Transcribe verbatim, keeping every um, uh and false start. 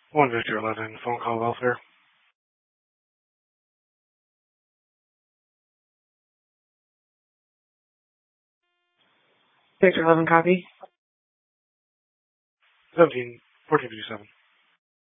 one Victor eleven, phone call welfare. Victor eleven, copy. seventeen, fourteen fifty-seven.